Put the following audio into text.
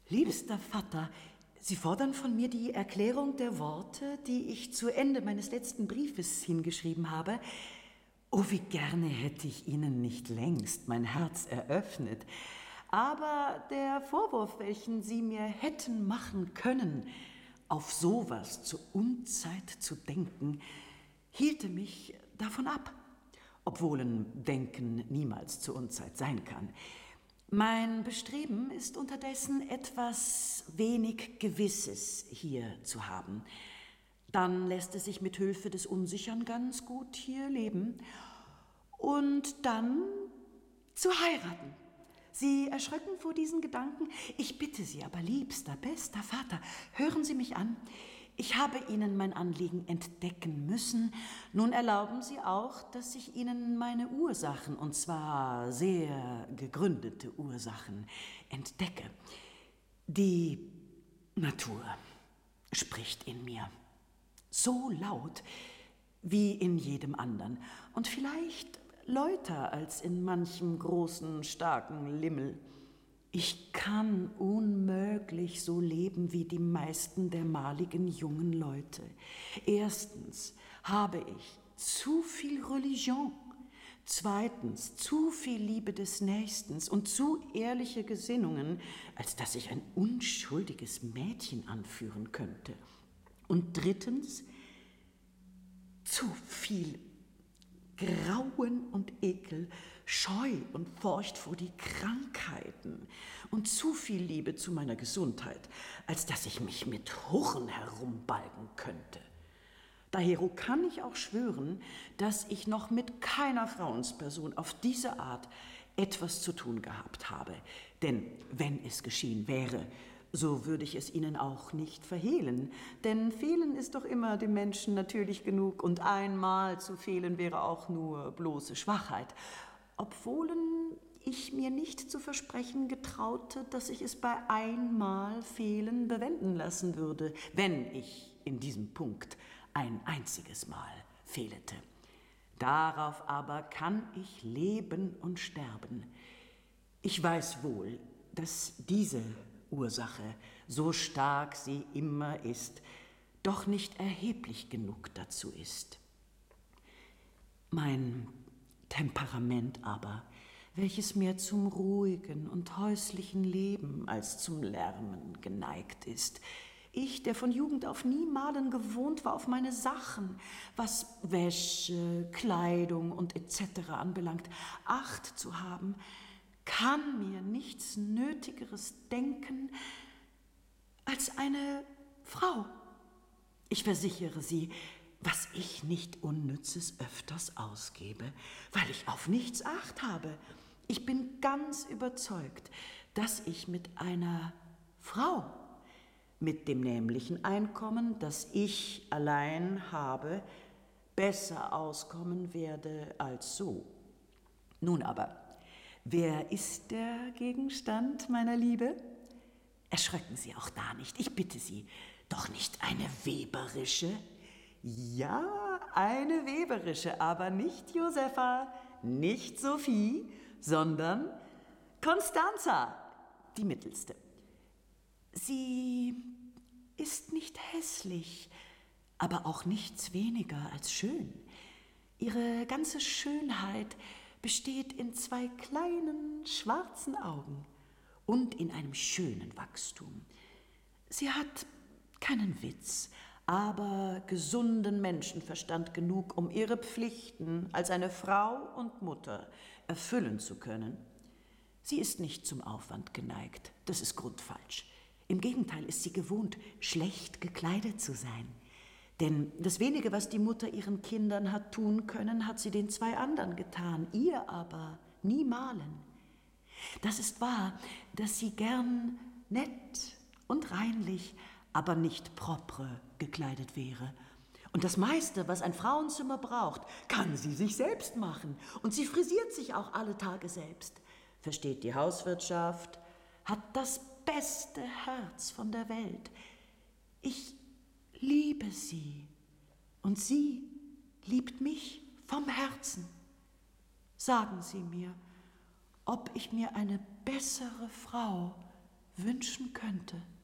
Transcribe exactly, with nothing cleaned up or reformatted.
Liebster Vater, Sie fordern von mir die Erklärung der Worte, die ich zu Ende meines letzten Briefes hingeschrieben habe. Oh, wie gerne hätte ich Ihnen nicht längst mein Herz eröffnet. Aber der Vorwurf, welchen Sie mir hätten machen können, auf sowas zur Unzeit zu denken, hielte mich davon ab, obwohl ein Denken niemals zur Unzeit sein kann. Mein Bestreben ist unterdessen etwas wenig Gewisses hier zu haben. Dann lässt es sich mit Hilfe des Unsichern ganz gut hier leben. Und dann zu heiraten. Sie erschrecken vor diesen Gedanken. Ich bitte Sie aber, liebster, bester Vater, hören Sie mich an. Ich habe Ihnen mein Anliegen entdecken müssen. Nun erlauben Sie auch, dass ich Ihnen meine Ursachen, und zwar sehr gegründete Ursachen, entdecke. Die Natur spricht in mir. So laut wie in jedem anderen. Und vielleicht lauter als in manchem großen, starken Limmel. Ich kann unmöglich so leben wie die meisten der maligen jungen Leute. Erstens habe ich zu viel Religion. Zweitens zu viel Liebe des Nächstens und zu ehrliche Gesinnungen, als dass ich ein unschuldiges Mädchen anführen könnte. Und drittens zu viel Grauen und Ekel, Scheu und Furcht vor die Krankheiten und zu viel Liebe zu meiner Gesundheit, als dass ich mich mit Hurren herumbalgen könnte. Dahero kann ich auch schwören, dass ich noch mit keiner Frauensperson auf diese Art etwas zu tun gehabt habe. Denn wenn es geschehen wäre, so würde ich es Ihnen auch nicht verhehlen. Denn fehlen ist doch immer dem Menschen natürlich genug und einmal zu fehlen wäre auch nur bloße Schwachheit. Obwohlen ich mir nicht zu versprechen getraute, dass ich es bei einmal Fehlen bewenden lassen würde, wenn ich in diesem Punkt ein einziges Mal fehlete. Darauf aber kann ich leben und sterben. Ich weiß wohl, dass diese Ursache, so stark sie immer ist, doch nicht erheblich genug dazu ist. Mein Temperament aber, welches mehr zum ruhigen und häuslichen Leben als zum Lärmen geneigt ist, ich, der von Jugend auf niemalen gewohnt war, auf meine Sachen, was Wäsche, Kleidung und et cetera anbelangt, Acht zu haben, kann mir nichts Nötigeres denken als eine Frau. Ich versichere Sie, was ich nicht Unnützes öfters ausgebe, weil ich auf nichts Acht habe. Ich bin ganz überzeugt, dass ich mit einer Frau, mit dem nämlichen Einkommen, das ich allein habe, besser auskommen werde als so. Nun aber, wer ist der Gegenstand meiner Liebe? Erschrecken Sie auch da nicht, ich bitte Sie, doch nicht eine weberische? Ja, eine weberische, aber nicht Josefa, nicht Sophie, sondern Constanza, die mittelste. Sie ist nicht hässlich, aber auch nichts weniger als schön. Ihre ganze Schönheit besteht in zwei kleinen, schwarzen Augen und in einem schönen Wachstum. Sie hat keinen Witz, aber gesunden Menschenverstand genug, um ihre Pflichten als eine Frau und Mutter erfüllen zu können. Sie ist nicht zum Aufwand geneigt, das ist grundfalsch. Im Gegenteil ist sie gewohnt, schlecht gekleidet zu sein. Denn das Wenige, was die Mutter ihren Kindern hat tun können, hat sie den zwei anderen getan, ihr aber niemalen. Das ist wahr, dass sie gern nett und reinlich, aber nicht propre gekleidet wäre. Und das meiste, was ein Frauenzimmer braucht, kann sie sich selbst machen. Und sie frisiert sich auch alle Tage selbst, versteht die Hauswirtschaft, hat das beste Herz von der Welt. Ich liebe sie und sie liebt mich vom Herzen. Sagen Sie mir, ob ich mir eine bessere Frau wünschen könnte.